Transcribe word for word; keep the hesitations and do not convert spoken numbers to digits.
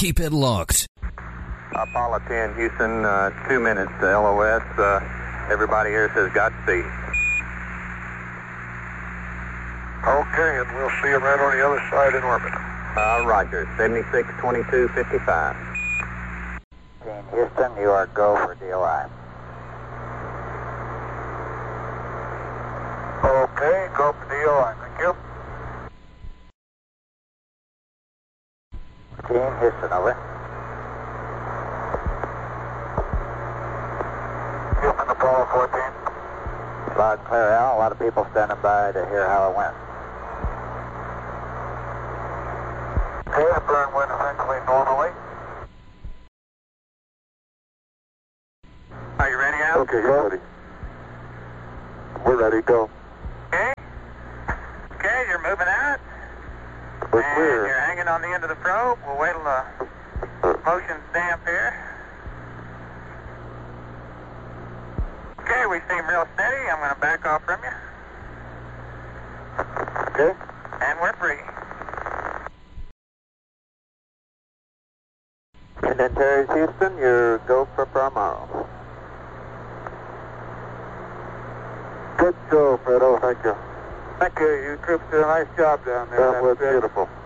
Keep it locked. Apollo ten, Houston, uh, two minutes to L O S. Uh, everybody here says Godspeed. Okay, and we'll see you right on the other side in orbit. Uh, Roger, seventy-six twenty-two fifty-five. Houston, you are go for D O I. Okay, go for D O I. Thank you. fourteen, Houston, over. Houston, Apollo fourteen. Loud and clear, Al. A lot of people standing by to hear how it went. Okay, the burn went essentially normally. Are you ready, Al? Okay, you're ready. We're ready, go. Okay. Okay, you're moving out. We're and clear. You're hanging on the end of the probe. We'll wait till the motion's damp here. Okay, we seem real steady. I'm going to back off from you. Okay. And we're free. Indentaries, Houston, you're go for Palmaro. Good show, Fredo. Thank you. Thank you. You troops did a nice job down there. That was beautiful.